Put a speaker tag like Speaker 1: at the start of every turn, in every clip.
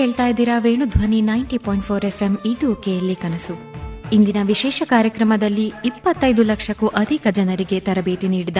Speaker 1: ಕೇಳ್ತಾ ಇದ್ದೀರಾ ವೇಣುಧ್ವನಿ 90.4 FM. ಇದು KLE ಕನಸು. ಇಂದಿನ ವಿಶೇಷ ಕಾರ್ಯಕ್ರಮದಲ್ಲಿ 25 ಲಕ್ಷಕ್ಕೂ ಅಧಿಕ ಜನರಿಗೆ ತರಬೇತಿ ನೀಡಿದ,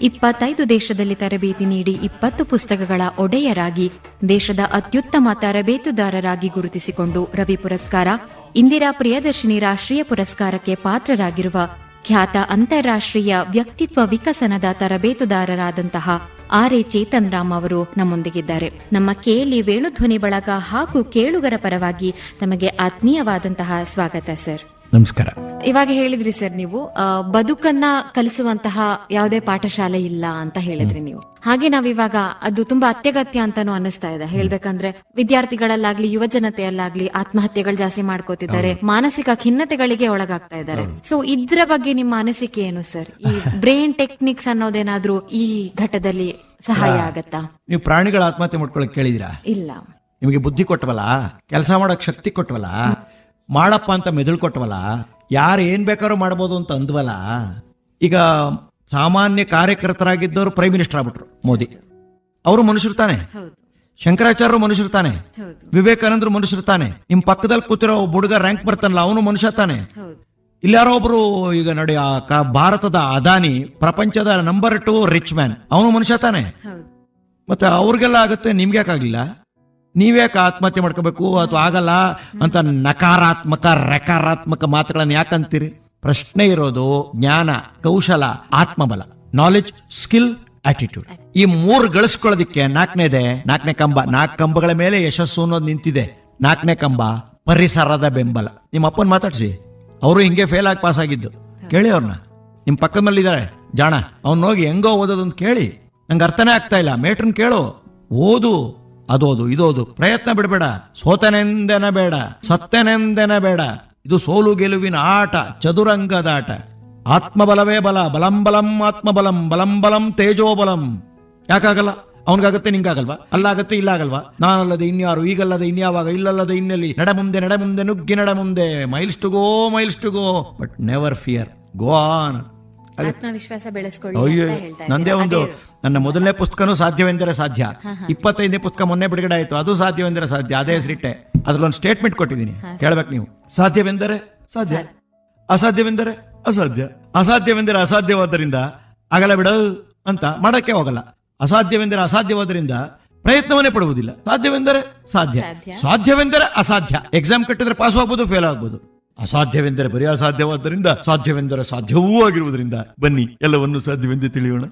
Speaker 1: 25 ದೇಶದಲ್ಲಿ ತರಬೇತಿ ನೀಡಿ 20 ಪುಸ್ತಕಗಳ ಒಡೆಯರಾಗಿ ದೇಶದ ಅತ್ಯುತ್ತಮ ತರಬೇತುದಾರರಾಗಿ ಗುರುತಿಸಿಕೊಂಡು ರವಿ ಪುರಸ್ಕಾರ, ಇಂದಿರಾ ಪ್ರಿಯದರ್ಶಿನಿ ರಾಷ್ಟ್ರೀಯ ಪುರಸ್ಕಾರಕ್ಕೆ ಪಾತ್ರರಾಗಿರುವ ಖ್ಯಾತ ಅಂತಾರಾಷ್ಟ್ರೀಯ ವ್ಯಕ್ತಿತ್ವ ವಿಕಸನದ ತರಬೇತುದಾರರಾದಂತಹ ಆರ್.ಎ. ಚೇತನ್ ರಾಮ್ ಅವರು ನಮ್ಮೊಂದಿಗಿದ್ದಾರೆ. ನಮ್ಮ KLE ವೇಣುಧ್ವನಿ ಬಳಗ ಹಾಗೂ ಕೇಳುಗರ ಪರವಾಗಿ ತಮಗೆ ಆತ್ಮೀಯವಾದಂತಹ ಸ್ವಾಗತ ಸರ್.
Speaker 2: ನಮಸ್ಕಾರ.
Speaker 1: ಇವಾಗ ಹೇಳಿದ್ರಿ ಸರ್, ನೀವು ಬದುಕನ್ನ ಕಲಿಸುವಂತಹ ಯಾವುದೇ ಪಾಠಶಾಲೆ ಇಲ್ಲ ಅಂತ ಹೇಳಿದ್ರಿ ನೀವು. ಹಾಗೆ ನಾವಿವಾಗ ಅದು ತುಂಬಾ ಅತ್ಯಗತ್ಯ ಅಂತಾನು ಅನ್ನಿಸ್ತಾ ಇದೆ. ಹೇಳ್ಬೇಕಂದ್ರೆ ವಿದ್ಯಾರ್ಥಿಗಳಲ್ಲಾಗ್ಲಿ ಯುವ ಜನತೆಯಲ್ಲಾಗ್ಲಿ ಆತ್ಮಹತ್ಯೆಗಳು ಜಾಸ್ತಿ ಮಾಡ್ಕೋತಿದ್ದಾರೆ, ಮಾನಸಿಕ ಖಿನ್ನತೆಗಳಿಗೆ ಒಳಗಾಗ್ತಾ ಇದ್ದಾರೆ. ಸೊ ಇದ್ರ ಬಗ್ಗೆ ನಿಮ್ಮ ಅನಿಸಿಕೆ ಏನು ಸರ್? ಈ ಬ್ರೈನ್ ಟೆಕ್ನಿಕ್ಸ್ ಅನ್ನೋದೇನಾದ್ರೂ ಈ ಘಟ್ಟದಲ್ಲಿ ಸಹಾಯ ಆಗತ್ತಾ?
Speaker 2: ನೀವು ಪ್ರಾಣಿಗಳ ಆತ್ಮಹತ್ಯೆ ಮಾಡ್ಕೊಳಕ್ ಕೇಳಿದಿರಾ?
Speaker 1: ಇಲ್ಲ.
Speaker 2: ನಿಮಗೆ ಬುದ್ಧಿ ಕೊಟ್ಟವಲ್ಲ, ಕೆಲಸ ಮಾಡಕ್ ಶಕ್ತಿ ಕೊಟ್ಟವಲ್ಲ, ಮಾಡಪ್ಪ ಅಂತ ಮೆದುಳು ಕೊಟ್ಟವಲ್ಲ, ಯಾರು ಏನ್ ಬೇಕಾದ್ರೂ ಮಾಡ್ಬೋದು ಅಂತ ಅಂದ್ವಲ್ಲ. ಈಗ ಸಾಮಾನ್ಯ ಕಾರ್ಯಕರ್ತರಾಗಿದ್ದವರು ಪ್ರೈಮ್ ಮಿನಿಸ್ಟರ್ ಆಗ್ಬಿಟ್ರು. ಮೋದಿ ಅವರು ಮನುಷ್ಯರು ತಾನೆ, ಶಂಕರಾಚಾರ್ಯರು ಮನುಷ್ಯರು ತಾನೆ, ವಿವೇಕಾನಂದರು ಮನುಷ್ಯರು ತಾನೆ, ನಿಮ್ ಪಕ್ಕದಲ್ಲಿ ಕೂತಿರೋ ಹುಡುಗ ರ್ಯಾಂಕ್ ಬರ್ತಾನಲ್ಲ ಅವನು ಮನುಷ್ಯ ತಾನೆ. ಇಲ್ಲಾರೋ ಒಬ್ರು ಈಗ ನೋಡಿ ಭಾರತದ ಅದಾನಿ, ಪ್ರಪಂಚದ ನಂಬರ್ 2 ರಿಚ್ ಮ್ಯಾನ್, ಅವನು ಮನುಷ್ಯ ತಾನೆ. ಮತ್ತೆ ಅವ್ರಿಗೆಲ್ಲ ಆಗುತ್ತೆ, ನಿಮ್ಗೆ ಯಾಕಾಗ್ಲಿಲ್ಲ? ನೀವ್ಯಾಕೆ ಆತ್ಮಹತ್ಯೆ ಮಾಡ್ಕೋಬೇಕು ಅಥವಾ ಆಗಲ್ಲ ಅಂತ ನಕಾರಾತ್ಮಕ ರಕಾರಾತ್ಮಕ ಮಾತುಗಳನ್ನ ಯಾಕಂತೀರಿ? ಪ್ರಶ್ನೆ ಇರೋದು ಜ್ಞಾನ, ಕೌಶಲ, ಆತ್ಮಬಲ, ನಾಲೆಜ್, ಸ್ಕಿಲ್, ಆಟಿಟ್ಯೂಡ್. ಈ 3 ಗಳಿಸ್ಕೊಳ್ಳೋದಿಕ್ಕೆ ನಾಲ್ಕನೇ ಕಂಬ, 4 ಕಂಬಗಳ ಮೇಲೆ ಯಶಸ್ಸು ಅನ್ನೋದು ನಿಂತಿದೆ. 4ನೇ ಕಂಬ ಪರಿಸರದ ಬೆಂಬಲ. ನಿಮ್ಮ ಅಪ್ಪನ್ ಮಾತಾಡ್ಸಿ, ಅವರು ಹಿಂಗೆ ಫೇಲ್ ಆಗಿ ಪಾಸ್ ಆಗಿದ್ದು. ಕೇಳಿ ಅವ್ರನ್ನ, ನಿಮ್ ಪಕ್ಕದ ಮೇಲಿದ್ದಾರೆ ಜಾಣ, ಅವ್ನ ಹೋಗಿ ಹೆಂಗೋ ಓದೋದು ಅಂತ ಕೇಳಿ. ನಂಗೆ ಅರ್ಥನೇ ಆಗ್ತಾ ಇಲ್ಲ, ಮೇಟ್ರನ್ ಕೇಳು, ಓದು, ಅದೋದು ಇದೋದು, ಪ್ರಯತ್ನ ಬಿಡಬೇಡ. ಸೋತನೆಂದೆನ ಬೇಡ, ಸತ್ತೆನೆಂದೆನ ಬೇಡ. ಇದು ಸೋಲು ಗೆಲುವಿನ ಆಟ, ಚದುರಂಗದ ಆಟ. ಆತ್ಮಬಲವೇ ಬಲ, ಬಲಂ ಬಲಂ ಆತ್ಮಬಲಂ, ಬಲಂ ಬಲಂ ತೇಜೋಬಲಂ. ಯಾಕಾಗಲ್ಲ? ಅವನಿಗಾಗತ್ತೆ, ನಿಂಗಾಗಲ್ವಾ? ಅಲ್ಲಾಗತ್ತೆ, ಇಲ್ಲಾಗಲ್ವಾ? ನಾನಲ್ಲದೆ ಇನ್ಯಾರು, ಈಗಲ್ಲದೆ ಇನ್ಯಾವಾಗ, ಇಲ್ಲಲ್ಲದೆ ಇನ್ನೆಲ್ಲಿ, ನಡೆ ಮುಂದೆ ನುಗ್ಗಿ ನಡೆ ಮುಂದೆ, miles to go but never fear, go on.
Speaker 1: ಆತ್ಮವಿಶ್ವಾಸ ಬೆಳೆಸ್ಕೊಳ್ಳಿ.
Speaker 2: ಅಯ್ಯೋ, ನಂದೇ ಒಂದು ನನ್ನ ಮೊದಲನೇ ಪುಸ್ತಕನೂ ಸಾಧ್ಯವೆಂದರೆ ಸಾಧ್ಯ, 25ನೇ ಪುಸ್ತಕ ಮೊನ್ನೆ ಬಿಡುಗಡೆ ಆಯ್ತು, ಅದು ಸಾಧ್ಯವೆಂದರೆ ಸಾಧ್ಯ, ಅದೇ ಹೆಸರಿಟ್ಟೆ. ಅದ್ರಲ್ಲೊಂದು ಸ್ಟೇಟ್ಮೆಂಟ್ ಕೊಟ್ಟಿದ್ದೀನಿ, ಕೇಳ್ಬೇಕು ನೀವು. ಸಾಧ್ಯವೆಂದರೆ ಸಾಧ್ಯ, ಅಸಾಧ್ಯವೆಂದರೆ ಅಸಾಧ್ಯ. ಅಸಾಧ್ಯವೆಂದರೆ ಅಸಾಧ್ಯವಾದ್ದರಿಂದ ಆಗಲ್ಲ ಬಿಡು ಅಂತ ಮಾಡಕ್ಕೆ ಹೋಗಲ್ಲ. ಅಸಾಧ್ಯವೆಂದರೆ ಅಸಾಧ್ಯವಾದ್ದರಿಂದ ಪ್ರಯತ್ನವನ್ನೇ ಪಡುವುದಿಲ್ಲ. ಸಾಧ್ಯವೆಂದರೆ ಸಾಧ್ಯ, ಸಾಧ್ಯವೆಂದರೆ ಅಸಾಧ್ಯ. ಎಕ್ಸಾಮ್ ಕಟ್ಟಿದ್ರೆ ಪಾಸ್ ಆಗ್ಬೋದು, ಫೇಲ್ ಆಗ್ಬೋದು. ಅಸಾಧ್ಯವೆಂದರೆ ಬರೀ ಅಸಾಧ್ಯವಾದ್ದರಿಂದ ಸಾಧ್ಯವೆಂದರೆ ಸಾಧ್ಯವೂ ಆಗಿರುವುದರಿಂದ ಬನ್ನಿ ಎಲ್ಲವನ್ನು ಸಾಧ್ಯವೆಂದು ತಿಳಿಯೋಣ.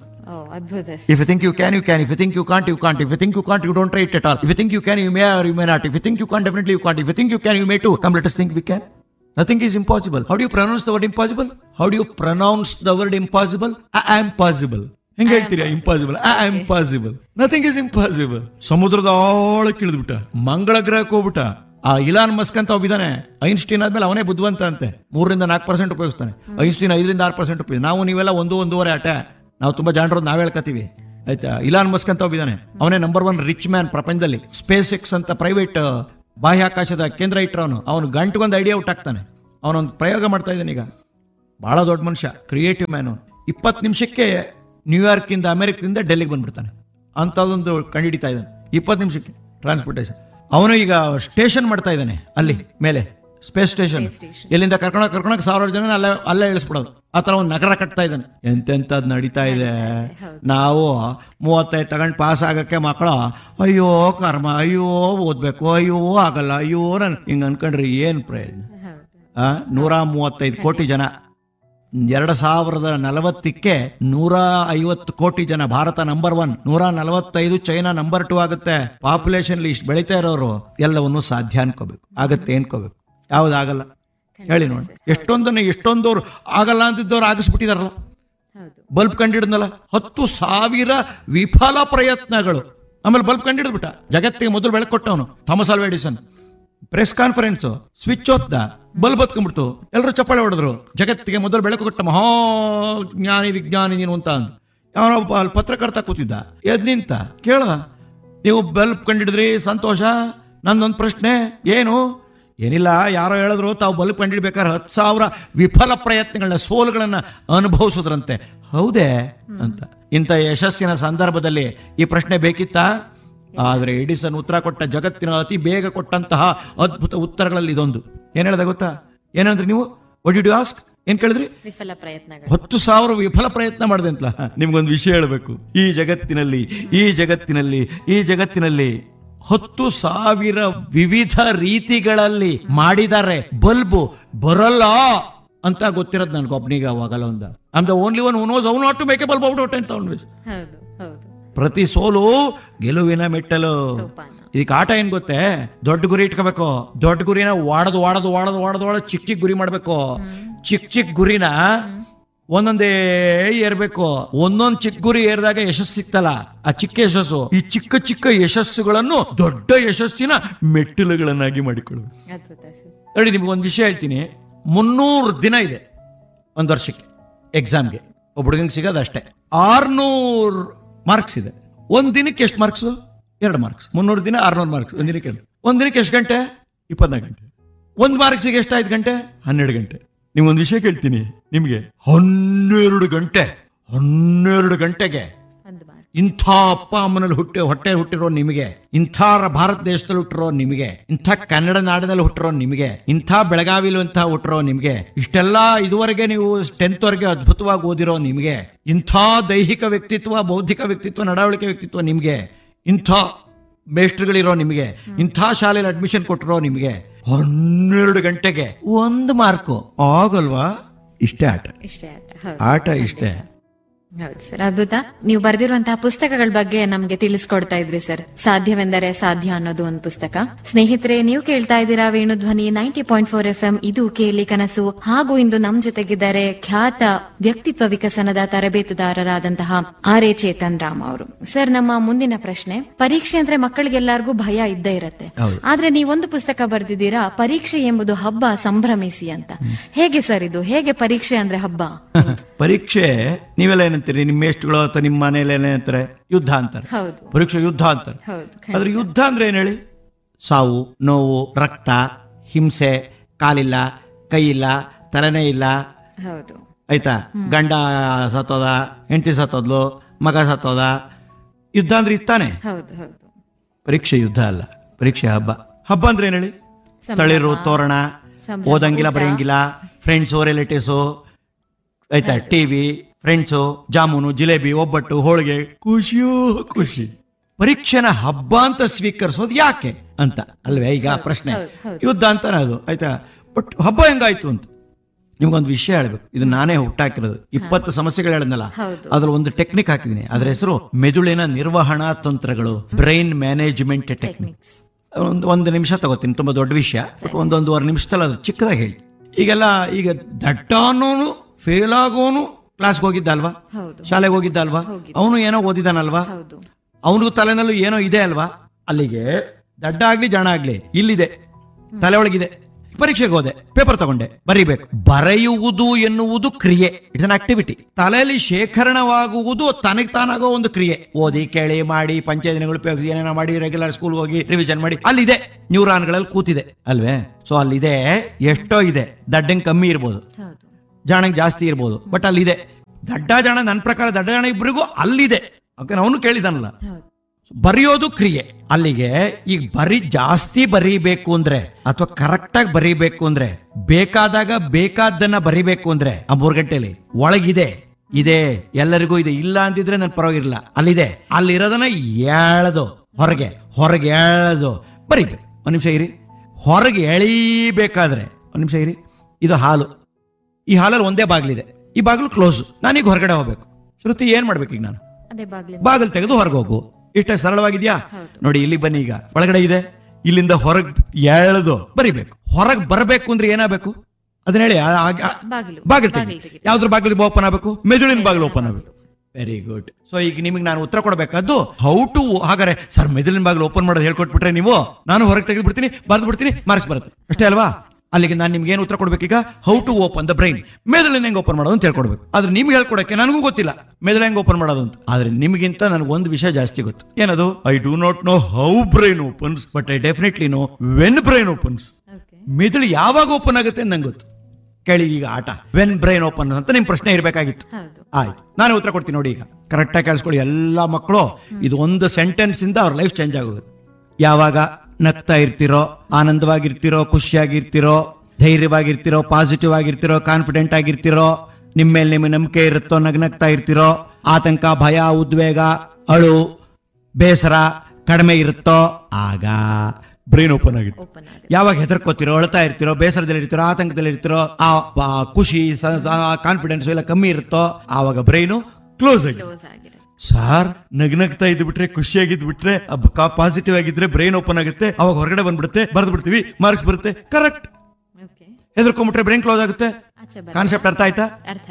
Speaker 2: If you think you can, you can. If you think you can't, you can't. If you think you can't, you don't try it at all. If you think you can, you may or you may not. If you think you can't, definitely you can't. If you think you can, you may too. Come, let us think we can. Nothing is impossible. How do you pronounce the word impossible? How do you pronounce the word impossible? I am possible. ಹೆಂಗೆ ಹೇಳ್ತೀರಾ? Impossible, I am possible. Nothing is impossible. ಸಮುದ್ರದ ಆಳಕ್ಕೆ ಇಳಿದ್ಬಿಟ್ಟ, ಮಂಗಳ ಗ್ರಹಕ್ಕೆ ಹೋಗ್ಬಿಟ್ಟ. ಆ Elon Musk ಅಂತ ಒಬ್ಬಿದ್ದಾನೆ, Einstein ಆದ್ಮೇಲೆ ಅವನೇ ಬುದ್ಧಿವಂತ ಅಂತೆ. 3-4% ಉಪಯೋಗಿಸ್ತಾನೆ. ಐನ್ಸ್ಟೀನ್ 5-6% ಉಪಯೋಗಿಸ್ತಾನೆ. ನಾವು ನೀವೆಲ್ಲ 1-1.5 ಆಟ. ನಾವು ತುಂಬಾ ಜಾಣರೋದು ನಾವ್ ಹೇಳ್ಕತೀವಿ, ಆಯ್ತಾ? ಇಲಾನ್ ಮಸ್ಕ್ ಅಂತ ಒಬ್ಬಿದ್ದಾನೆ, ಅವನೇ ನಂಬರ್ 1 ರಿಚ್ ಮ್ಯಾನ್ ಪ್ರಪಂಚದಲ್ಲಿ. ಸ್ಪೇಸ್ ಎಕ್ಸ್ ಅಂತ ಪ್ರೈವೇಟ್ ಬಾಹ್ಯಾಕಾಶದ ಕೇಂದ್ರ ಇಟ್ಟವನು. ಅವನು ಗಂಟೆಗೊಂದು ಐಡಿಯಾ ಹುಟ್ಟಾಕ್ತಾನೆ. ಅವನೊಂದು ಪ್ರಯೋಗ ಮಾಡ್ತಾ ಇದ್ದಾನೆ ಈಗ. ಬಹಳ ದೊಡ್ಡ ಮನುಷ್ಯ, ಕ್ರಿಯೇಟಿವ್ ಮ್ಯಾನ್. 20 ನಿಮಿಷಕ್ಕೆ ನ್ಯೂಯಾರ್ಕ್ ಇಂದ ಅಮೆರಿಕದಿಂದ ಡೆಲ್ಲಿಗೆ ಬಂದ್ಬಿಡ್ತಾನೆ. ಅಂತದೊಂದು ಕಂಡುಹಿಡಿತಾ ಇದ್ದಾನೆ. 20 ನಿಮಿಷಕ್ಕೆ ಟ್ರಾನ್ಸ್ಪೋರ್ಟೇಷನ್. ಅವನು ಈಗ ಸ್ಟೇಷನ್ ಮಾಡ್ತಾ ಇದ್ದಾನೆ ಅಲ್ಲಿ ಮೇಲೆ, ಸ್ಪೇಸ್ ಸ್ಟೇಷನ್. ಎಲ್ಲಿಂದ ಕರ್ಕೊಂಡೋಗಿ 1000 ಜನ ಅಲ್ಲೇ ಇಳಿಸ್ಬಿಡೋದು. ಆ ತರ ಒಂದು ನಗರ ಕಟ್ತಾ ಇದ್ದಾನೆ. ಎಂತೆಂತದ್ ನಡೀತಾ ಇದೆ. ನಾವು 35 ತಗೊಂಡು ಪಾಸ್ ಆಗಕ್ಕೆ ಮಕ್ಕಳು ಅಯ್ಯೋ ಕರ್ಮ, ಅಯ್ಯೋ ಓದ್ಬೇಕು, ಅಯ್ಯೋ ಆಗಲ್ಲ, ಅಯ್ಯೋ ನನ್ ಹಿಂಗ ಅನ್ಕೊಂಡ್ರಿ ಏನ್ ಪ್ರಯೋಜನ? 135 ಕೋಟಿ ಜನ, 2040ಕ್ಕೆ 150 ಕೋಟಿ ಜನ. ಭಾರತ ನಂಬರ್ 1, 145, ಚೈನಾ ನಂಬರ್ 2 ಆಗುತ್ತೆ. ಪಾಪ್ಯುಲೇಷನ್ ಇಷ್ಟು ಬೆಳೀತಾ ಇರೋರು ಎಲ್ಲವನ್ನು ಸಾಧ್ಯ ಅನ್ಕೋಬೇಕು. ಆಗತ್ತೆ ಅನ್ಕೋಬೇಕು. ಯಾವ್ದಾಗಲ್ಲ ಹೇಳಿ ನೋಡಿ. ಎಷ್ಟೊಂದವ್ರು ಆಗಲ್ಲ ಅಂತಿದ್ದವ್ರು ಆಗಿಸ್ಬಿಟ್ಟಿದಾರಲ್ಲ. ಬಲ್ಬ್ ಕಂಡಿಡಿದ್ನಲ್ಲ, 10,000 ವಿಫಲ ಪ್ರಯತ್ನಗಳು. ಆಮೇಲೆ ಬಲ್ಬ್ ಕಂಡಿಡಿದ್ಬಿಟ್ಟ. ಜಗತ್ತಿಗೆ ಮೊದಲು ಬೆಳಕು ಕೊಟ್ಟವನು ಥಾಮಸ್ ಆಲ್ವಾ ಎಡಿಸನ್. ಪ್ರೆಸ್ ಕಾನ್ಫರೆನ್ಸ್, ಸ್ವಿಚ್ ಒತ್ತ, ಬಲ್ಬ್ ಹತ್ಕೊಂಡ್ಬಿಡ್ತು, ಎಲ್ಲರೂ ಚಪ್ಪಾಳೆ ಹೊಡೆದ್ರು. ಜಗತ್ತಿಗೆ ಮೊದಲು ಬೆಳಕು ಕೊಟ್ಟ ಮಹಾಜ್ಞಾನಿ ವಿಜ್ಞಾನಿ ನೀನು ಅಂತ. ಯಾವನೊಬ್ಬ ಪತ್ರಕರ್ತ ಕೂತಿದ್ದ, ಎದ್ ನಿಂತ ಕೇಳ, ನೀವು ಬಲ್ಬ್ ಕಂಡಿಡಿದ್ರಿ, ಸಂತೋಷ. ನಂದೊಂದು ಪ್ರಶ್ನೆ, ಏನು? ಏನಿಲ್ಲ, ಯಾರೋ ಹೇಳಿದ್ರು ತಾವು ಬಲ್ಬ್ ಕಂಡಿಡ್ಬೇಕಾದ್ರೆ 10,000 ವಿಫಲ ಪ್ರಯತ್ನಗಳನ್ನ, ಸೋಲುಗಳನ್ನ ಅನುಭವಿಸೋದ್ರಂತೆ. ಹೌದೇ ಅಂತ. ಇಂಥ ಯಶಸ್ಸಿನ ಸಂದರ್ಭದಲ್ಲಿ ಈ ಪ್ರಶ್ನೆ ಬೇಕಿತ್ತಾ? ಆದ್ರೆ ಎಡಿಸನ್ ಉತ್ತರ ಕೊಟ್ಟ ಜಗತ್ತಿನ ಅತಿ ಬೇಗ ಕೊಟ್ಟಂತಹ ಅದ್ಭುತ ಉತ್ತರಗಳಲ್ಲಿ ಇದೊಂದು. ಏನ್ ಹೇಳ್ದ ಗೊತ್ತಾ? ಏನಂದ್ರೆ ನೀವು ವಾಟ್ ಡಿಡ್ ಯು ಆಸ್ಕ್? ಏನ್ ಕೇಳಿದ್ರಿ?
Speaker 1: ವಿಫಲ ಪ್ರಯತ್ನಗಳು.
Speaker 2: 10,000 ವಿಫಲ ಪ್ರಯತ್ನ ಮಾಡಿದೆ ಅಂತಲ್ಲ. ನಿಮ್ಗೊಂದು ವಿಷಯ ಹೇಳ್ಬೇಕು. ಈ ಜಗತ್ತಿನಲ್ಲಿ 10,000 ವಿವಿಧ ರೀತಿಗಳಲ್ಲಿ ಮಾಡಿದ್ದಾರೆ. ಬಲ್ಬು ಬರಲ್ಲ ಅಂತ ಗೊತ್ತಿರೋದು ನನ್ಗೆ ಒಬ್ಬನಿಗೆ ಅವಾಗಲ್ಲ ಒಂದು. I am the only one who knows how not to make A bulb out of 10,000
Speaker 1: ಹೌದು ಹೌದು.
Speaker 2: ಪ್ರತಿ ಸೋಲು ಗೆಲುವಿನ ಮೆಟ್ಟಲು. ಇದಕ್ಕೆ ಆಟ ಏನ್ ಗೊತ್ತೇ? ದೊಡ್ಡ ಗುರಿ ಇಟ್ಕೋಬೇಕು. ದೊಡ್ಡ ಗುರಿನ ವಾಡದು ಚಿಕ್ಕ ಗುರಿ ಮಾಡ್ಬೇಕು. ಚಿಕ್ಕ ಗುರಿನ ಒಂದೊಂದೇ ಏರ್ಬೇಕು. ಒಂದೊಂದ್ ಚಿಕ್ಕ ಗುರಿ ಏರಿದಾಗ ಯಶಸ್ಸು ಸಿಕ್ತಲ್ಲ, ಆ ಚಿಕ್ಕ ಯಶಸ್ಸು ಈ ಚಿಕ್ಕ ಯಶಸ್ಸುಗಳನ್ನು ದೊಡ್ಡ ಯಶಸ್ಸಿನ ಮೆಟ್ಟಿಲುಗಳನ್ನಾಗಿ ಮಾಡಿಕೊಳ್ಳಬೇಕು. ನೋಡಿ, ನಿಮ್ಗೆ ಒಂದು ವಿಷಯ ಹೇಳ್ತೀನಿ. 300 ದಿನ ಇದೆ ಒಂದು ವರ್ಷಕ್ಕೆ ಎಕ್ಸಾಮ್ಗೆ. ಒಬ್ಬ ಹುಡುಗಂಗೆ ಸಿಗೋದು ಅಷ್ಟೇ 600 ಮಾರ್ಕ್ಸ್ ಇದೆ. ಒಂದ್ ದಿನಕ್ಕೆ ಎಷ್ಟು ಮಾರ್ಕ್ಸ್? 2 ಮಾರ್ಕ್ಸ್. 300 ದಿನ 600 ಮಾರ್ಕ್ಸ್. ಒಂದ್ ದಿನಕ್ಕೆ ಎಷ್ಟು ಗಂಟೆ? 24 ಗಂಟೆ. ಒಂದ್ ಮಾರ್ಕ್ಸಿಗೆ ಎಷ್ಟು 5 ಗಂಟೆ? 12 ಗಂಟೆ. ನಿಮ್ಗೊಂದು ವಿಷಯ ಕೇಳ್ತೀನಿ. ನಿಮ್ಗೆ 12 ಗಂಟೆಗೆ ಇಂಥ ಅಪ್ಪ ಅಮ್ಮನಲ್ಲಿ ಹೊಟ್ಟೆ ಹುಟ್ಟಿರೋ ನಿಮಗೆ, ಇಂಥ ಭಾರತ ದೇಶದಲ್ಲಿ ಹುಟ್ಟಿರೋ ನಿಮಗೆ, ಇಂಥ ಕನ್ನಡ ನಾಡಿನಲ್ಲಿ ಹುಟ್ಟಿರೋ ನಿಮಗೆ, ಇಂಥ ಬೆಳಗಾವಿಲು ಅಂತ ಹುಟ್ಟಿರೋ ನಿಮಗೆ, ಇಷ್ಟೆಲ್ಲ ಇದುವರೆಗೆ ನೀವು 10th ವರೆಗೆ ಅದ್ಭುತವಾಗಿ ಓದಿರೋ ನಿಮಗೆ, ಇಂಥ ದೈಹಿಕ ವ್ಯಕ್ತಿತ್ವ, ಬೌದ್ಧಿಕ ವ್ಯಕ್ತಿತ್ವ, ನಡವಳಿಕೆ ವ್ಯಕ್ತಿತ್ವ ನಿಮಗೆ, ಇಂಥ ಮೇಸ್ಟ್ರುಗಳಿರೋ ನಿಮಗೆ, ಇಂಥ ಶಾಲೆಯಲ್ಲಿ ಅಡ್ಮಿಷನ್ ಕೊಟ್ಟಿರೋ ನಿಮಗೆ 12 ಗಂಟೆಗೆ 1 ಮಾರ್ಕು ಆಗಲ್ವಾ? ಇಷ್ಟೇ ಆಟ ಇಷ್ಟೇ.
Speaker 1: ಹೌದು ಸರ್, ಅದ್ಭುತ. ನೀವು ಬರೆದಿರುವಂತಹ ಪುಸ್ತಕಗಳ ಬಗ್ಗೆ ನಮ್ಗೆ ತಿಳಿಸ್ಕೊಡ್ತಾ ಇದ್ರಿ ಸರ್. ಸಾಧ್ಯವೆಂದರೆ ಸಾಧ್ಯ ಅನ್ನೋದು ಒಂದು ಪುಸ್ತಕ. ಸ್ನೇಹಿತರೆ, ನೀವು ಕೇಳ್ತಾ ಇದ್ದೀರಾ ವೇಣುಧ್ವನಿ 90.4 FM. ಇದು ಕೇಳಿ ಕನಸು. ಹಾಗೂ ಇಂದು ನಮ್ ಜೊತೆಗಿದ್ದಾರೆ ಖ್ಯಾತ ವ್ಯಕ್ತಿತ್ವ ವಿಕಸನದ ತರಬೇತುದಾರರಾದಂತಹ ಆರ್ ಎ ಚೇತನ್ ರಾಮ್ ಅವರು. ಸರ್, ನಮ್ಮ ಮುಂದಿನ ಪ್ರಶ್ನೆ, ಪರೀಕ್ಷೆ ಅಂದ್ರೆ ಮಕ್ಕಳಿಗೆಲ್ಲರಿಗೂ ಭಯ ಇದ್ದೇ ಇರತ್ತೆ. ಆದ್ರೆ ನೀವೊಂದು ಪುಸ್ತಕ ಬರೆದಿದ್ದೀರಾ, ಪರೀಕ್ಷೆ ಎಂಬುದು ಹಬ್ಬ, ಸಂಭ್ರಮಿಸಿ ಅಂತ. ಹೇಗೆ ಸರ್ ಇದು? ಹೇಗೆ ಪರೀಕ್ಷೆ ಅಂದ್ರೆ ಹಬ್ಬ?
Speaker 2: ಪರೀಕ್ಷೆ ನೀವೆಲ್ಲ ಏನಂತೀರಿ? ನಿಮ್ಮ ಎಷ್ಟುಗಳು ಅಥವಾ ನಿಮ್ಮ ಮನೇಲಿ ಏನಂತಾರೆ? ಯುದ್ಧ ಅಂತಾರೆ. ಪರೀಕ್ಷೆ ಯುದ್ಧ ಅಂತಾರೆ. ಆದ್ರೆ ಯುದ್ಧ ಅಂದ್ರೆ ಏನ್ ಹೇಳಿ? ಸಾವು, ನೋವು, ರಕ್ತ, ಹಿಂಸೆ, ಕಾಲಿಲ್ಲ, ಕೈ ಇಲ್ಲ, ತಲೆನೇ ಇಲ್ಲ, ಆಯ್ತಾ? ಗಂಡ ಸತ್ತೋದ, ಹೆಂಡತಿ ಸತ್ತೋದ್ಲು, ಮಗ ಸತ್ತೋದ. ಯುದ್ಧ ಅಂದ್ರೆ ಇತ್ತಾನೆ. ಪರೀಕ್ಷೆ ಯುದ್ಧ ಅಲ್ಲ, ಪರೀಕ್ಷೆ ಹಬ್ಬ. ಹಬ್ಬ ಅಂದ್ರೆ ಏನ್ ಹೇಳಿ? ತಳಿರು, ತೋರಣ, ಓದಂಗಿಲ್ಲ, ಬರೆಯಂಗಿಲ್ಲ, ಫ್ರೆಂಡ್ಸು, ರಿಲೇಟಿವ್ಸು, ಆಯ್ತಾ? ಟಿವಿ, ಫ್ರೆಂಡ್ಸು, ಜಾಮೂನು, ಜಿಲೇಬಿ, ಒಬ್ಬಟ್ಟು, ಹೋಳಿಗೆ, ಖುಷಿ. ಪರೀಕ್ಷೆನ ಹಬ್ಬ ಅಂತ ಸ್ವೀಕರಿಸೋದು ಯಾಕೆ ಅಂತ ಅಲ್ವೇ ಈಗ ಪ್ರಶ್ನೆ. ಯುದ್ಧ ಅಂತಾನೆ ಅದು, ಆಯ್ತಾ? ಬಟ್ ಹಬ್ಬ ಹೆಂಗಾಯ್ತು ಅಂತ ನಿಮ್ಗೊಂದು ವಿಷಯ ಹೇಳ್ಬೇಕು. ಇದು ನಾನೇ ಹುಟ್ಟಾಕಿರೋದು. 20 ಸಮಸ್ಯೆಗಳು ಹೇಳಿದ್ನಲ್ಲ, ಅದ್ರಲ್ಲಿ ಒಂದು ಟೆಕ್ನಿಕ್ ಹಾಕಿದೀನಿ. ಅದ್ರ ಹೆಸರು ಮೆದುಳಿನ ನಿರ್ವಹಣಾ ತಂತ್ರಗಳು, ಬ್ರೈನ್ ಮ್ಯಾನೇಜ್ಮೆಂಟ್ ಟೆಕ್ನಿಕ್ಸ್. ಒಂದು ನಿಮಿಷ ತಗೋತೀನಿ, ತುಂಬಾ ದೊಡ್ಡ ವಿಷಯ. 1-1.5 ನಿಮಿಷದಲ್ಲಿ ಅದು ಚಿಕ್ಕದಾಗಿ ಹೇಳಿ. ಈಗ ದಡ್ಡಾನು ಫೇಲ್ ಆಗೋನು ಕ್ಲಾಸ್ಗೆ ಹೋಗಿದ್ದಲ್ವಾ, ಶಾಲೆಗೆ ಹೋಗಿದ್ದಲ್ವಾ, ಅವನು ಏನೋ ಓದಿದಾನಲ್ವಾ, ಅವನಿಗೂ ತಲೆನಲ್ಲೂ ಏನೋ ಇದೆ ಅಲ್ವಾ. ಅಲ್ಲಿಗೆ ದಡ್ಡ ಆಗ್ಲಿ ಜಾಣ ಆಗ್ಲಿ ಇಲ್ಲಿದೆ, ತಲೆ ಒಳಗಿದೆ. ಪರೀಕ್ಷೆಗೆ ಹೋದೆ, ಪೇಪರ್ ತಗೊಂಡೆ, ಬರೀಬೇಕು. ಬರೆಯುವುದು ಎನ್ನುವುದು ಕ್ರಿಯೆ, ಇಟ್ಸ್ ಅನ್ ಆಕ್ಟಿವಿಟಿ. ತಲೆಯಲ್ಲಿ ಶೇಖರಣವಾಗುವುದು ತನಗೆ ತಾನಾಗೋ ಒಂದು ಕ್ರಿಯೆ. ಓದಿ, ಕೇಳಿ, ಮಾಡಿ, ಪಂಚಾಯತಿಗಳು ಉಪಯೋಗಿಸಿ, ಏನೇನೋ ಮಾಡಿ, ರೆಗ್ಯುಲರ್ ಸ್ಕೂಲ್ ಹೋಗಿ ರಿವಿಷನ್ ಮಾಡಿ, ಅಲ್ಲಿದೆ, ನ್ಯೂರಾನ್ಗಳಲ್ಲಿ ಕೂತಿದೆ ಅಲ್ವೇ. ಸೊ ಅಲ್ಲಿದೆ, ಎಷ್ಟೋ ಇದೆ. ದಡ್ಡಂಗೆ ಕಮ್ಮಿ ಇರ್ಬೋದು, ಜಾಣಂಗೆ ಜಾಸ್ತಿ ಇರ್ಬೋದು, ಬಟ್ ಅಲ್ಲಿದೆ. ದಡ್ಡ ಜಾಣ, ನನ್ನ ಪ್ರಕಾರ ದಡ್ಡ ಜಾಣ ಇಬ್ಬರಿಗೂ ಅಲ್ಲಿದೆ. ಅವನು ಕೇಳಿದಾನಲ್ಲ. ಬರೆಯೋದು ಕ್ರಿಯೆ. ಅಲ್ಲಿಗೆ ಈಗ ಜಾಸ್ತಿ ಬರೀಬೇಕು ಅಂದ್ರೆ ಅಥವಾ ಕರೆಕ್ಟ್ ಆಗಿ ಬರೀಬೇಕು ಅಂದ್ರೆ, ಬೇಕಾದಾಗ ಬೇಕಾದ್ದನ್ನ ಬರೀಬೇಕು ಅಂದ್ರೆ ಆ 3 ಗಂಟೆಲಿ ಒಳಗಿದೆ, ಎಲ್ಲರಿಗೂ ಇದೆ. ಇಲ್ಲ ಅಂತಿದ್ರೆ ನನ್ ಪರವಾಗಿರಲ್ಲ, ಅಲ್ಲಿದೆ. ಅಲ್ಲಿರೋದನ್ನ ಹೊರಗೆ ಎಳೆದು ಬರೀಬೇಕು. 1 ನಿಮಿಷ ಇರಿ. ಹೊರಗೆ ಎಳಿಬೇಕಾದ್ರೆ 1 ನಿಮಿಷ ಇರಿ. ಇದು ಹಾಲು. ಈ ಹಾಲಲ್ಲಿ ಒಂದೇ ಬಾಗಿಲಿದೆ, ಈ ಬಾಗಿಲು ಕ್ಲೋಸ್. ನಾನೀಗ ಹೊರಗಡೆ ಹೋಗ್ಬೇಕು. ಶ್ರುತಿ, ಏನ್ ಮಾಡ್ಬೇಕು ಈಗ? ನಾನು ಬಾಗಿಲು ತೆಗೆದು ಹೊರಗೆ ಹೋಗು. ಇಷ್ಟೇ ಸರಳವಾಗಿದ್ಯಾ? ನೋಡಿ, ಇಲ್ಲಿ ಬನ್ನಿ. ಈಗ ಒಳಗಡೆ ಇದೆ, ಇಲ್ಲಿಂದ ಹೊರಗೆ ಎಳೆದು ಬರಿಬೇಕು. ಹೊರಗೆ ಬರಬೇಕು ಅಂದ್ರೆ ಏನಾಗಬೇಕು ಅದನ್ನ ಹೇಳಿ. ಬಾಗಿಲು ತೆಗಿ. ಯಾವ್ದ್ರ ಬಾಗಿಲು ಓಪನ್ ಆಗಬೇಕು? ಮೆದುಳಿನ ಬಾಗಿಲು ಓಪನ್ ಆಗಬೇಕು. Very good. ಸೊ ಈಗ ನಿಮಗೆ ನಾನು ಉತ್ತರ ಕೊಡಬೇಕಾದ್ದು ಹೌ ಟು. ಹಾಗಾದ್ರೆ ಸರ್, ಮೆದುಳಿನ ಬಾಗಿಲು ಓಪನ್ ಮಾಡೋದು ಹೇಳ್ಕೊಟ್ಬಿಟ್ರೆ ನೀವು, ನಾನು ಹೊರಗೆ ತೆಗೆದು ಬಿಡ್ತೀನಿ, ಬರೆದು ಬಿಡ್ತೀನಿ, ಮಾರ್ಕ್ಸ್ ಬರುತ್ತೆ, ಅಷ್ಟೇ ಅಲ್ವಾ? ಅಲ್ಲಿಗೆ ನಾನು ನಿಮ್ಗೆ ಏನು ಉತ್ತರ ಕೊಡ್ಬೇಕೀಗ? How to open the brain. ಮೆದುಳಿನ ಹೆಂಗ್ ಓಪನ್ ಮಾಡೋದು ಅಂತ ಹೇಳ್ಕೊಡ್ಬೇಕು. ಆದ್ರೆ ನಿಮ್ಗೆ ಹೇಳ್ಕೊಡಕ್ಕೆ ನನಗೂ ಗೊತ್ತಿಲ್ಲ ಮೆದುಳು ಹೆಂಗ್ ಓಪನ್ ಮಾಡೋದು ಅಂತ. ಆದ್ರೆ ನಿಮ್ಗಿಂತ ನನಗೊಂದು ವಿಷಯ ಜಾಸ್ತಿ ಗೊತ್ತು. ಏನದು? I do not know how brain opens, but I definitely no when brain opens. ಮೆದುಳು ಯಾವಾಗ ಓಪನ್ ಆಗುತ್ತೆ ಅಂತ ನಂಗೆ ಗೊತ್ತು. ಕೇಳಿ ಈಗ ಆಟ ವೆನ್ ಬ್ರೈನ್ ಓಪನ್ ಅಂತ ನಿಮ್ ಪ್ರಶ್ನೆ ಇರಬೇಕಾಗಿತ್ತು.
Speaker 1: ಹೌದು.
Speaker 2: ಆಯ್ತು, ನಾನು ಉತ್ತರ ಕೊಡ್ತೀನಿ ನೋಡಿ. ಈಗ ಕರೆಕ್ಟಾಗಿ ಕೇಳಿಸ್ಕೊಳ್ಳಿ ಎಲ್ಲ ಮಕ್ಕಳು. ಇದು ಒಂದು ಸೆಂಟೆನ್ಸ್ ಇಂದ ಅವ್ರ ಲೈಫ್ ಚೇಂಜ್ ಆಗೋದು. ಯಾವಾಗ ನಗ್ತಾ ಇರ್ತಿರೋ, ಆನಂದವಾಗಿರ್ತಿರೋ, ಖುಷಿಯಾಗಿರ್ತಿರೋ, ಧೈರ್ಯವಾಗಿರ್ತಿರೋ, ಪಾಸಿಟಿವ್ ಆಗಿರ್ತಿರೋ, ಕಾನ್ಫಿಡೆಂಟ್ ಆಗಿರ್ತಿರೋ, ನಿಮ್ಮ ಮೇಲೆ ನಿಮಗೆ ನಂಬಿಕೆ ಇರುತ್ತೋ, ನಗ್ನಗ್ತಾ ಇರ್ತಿರೋ, ಆತಂಕ, ಭಯ, ಉದ್ವೇಗ, ಅಳು, ಬೇಸರ ಕಡಿಮೆ ಇರುತ್ತೋ, ಆಗ ಬ್ರೈನ್ ಓಪನ್ ಆಗುತ್ತೆ. ಯಾವಾಗ ಹೆದರ್ಕೋತಿರೋ, ಅಳ್ತಾ ಇರ್ತಿರೋ, ಬೇಸರದಲ್ಲಿ ಇರ್ತಿರೋ, ಆತಂಕದಲ್ಲಿ ಇರ್ತಿರೋ, ಆ ಖುಷಿ, ಕಾನ್ಫಿಡೆನ್ಸ್ ಎಲ್ಲ ಕಮ್ಮಿ ಇರುತ್ತೋ, ಆವಾಗ ಬ್ರೈನು ಕ್ಲೋಸ್ ಆಗಿದೆ. ಸಾರ್ ನಗ್ನಗ್ತಾ ಇದ್ ಬಿಟ್ರೆ, ಖುಷಿಯಾಗಿದ್ ಬಿಟ್ರೆ, ಪಾಸಿಟಿವ್ ಆಗಿದ್ರೆ ಬ್ರೈನ್ ಓಪನ್ ಆಗುತ್ತೆ, ಅವಾಗ ಹೊರಗಡೆ ಬಂದ್ಬಿಡುತ್ತೆ, ಬರ್ದು ಬಿಡ್ತೀವಿ, ಮಾರ್ಕ್ಸ್ ಬರುತ್ತೆ. ಕರೆಕ್ಟ್. ಹೆದರ್ಕೊಂಡ್ಬಿಟ್ರೆ ಬ್ರೈನ್ ಕ್ಲೋಸ್ ಆಗುತ್ತೆ. ಕಾನ್ಸೆಪ್ಟ್ ಅರ್ಥ ಆಯ್ತಾ?